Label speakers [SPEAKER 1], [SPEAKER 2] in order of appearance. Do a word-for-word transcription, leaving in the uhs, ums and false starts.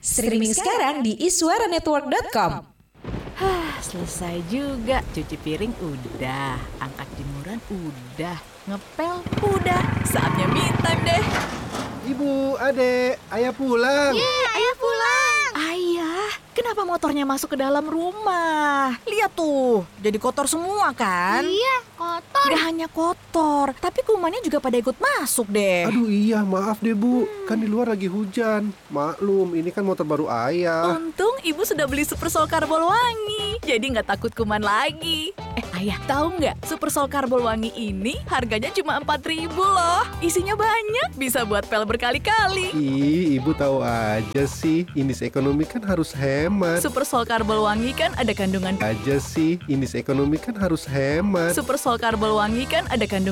[SPEAKER 1] Streaming sekarang di iswara network dot com.
[SPEAKER 2] Hah, selesai juga. Cuci piring udah, angkat jemuran udah, ngepel udah. Saatnya me time deh.
[SPEAKER 3] Ibu, adek, ayah pulang.
[SPEAKER 4] Yeay, ayah pulang.
[SPEAKER 2] Ayah, kenapa motornya masuk ke dalam rumah? Lihat tuh, jadi kotor semua kan?
[SPEAKER 4] Iya, kotor.
[SPEAKER 2] Gak hanya kotor, tapi kumannya juga pada ikut masuk deh.
[SPEAKER 3] Aduh iya, maaf deh bu, kan di luar lagi hujan. Maklum, ini kan motor baru ayah.
[SPEAKER 2] Untung ibu sudah beli Super Sol Karbol Wangi, jadi nggak takut kuman lagi. Eh ayah, tahu nggak? Super Sol Karbol Wangi ini harganya cuma empat ribu loh. Isinya banyak, bisa buat pel berkali-kali.
[SPEAKER 3] Ih, ibu tahu aja sih, indeks ekonomi kan harus hemat.
[SPEAKER 2] Super Sol Karbol Wangi kan ada kandungan
[SPEAKER 3] Aja sih, indeks ekonomi kan harus hemat.
[SPEAKER 2] Super Sol Karbol Wangi kan ada kandungan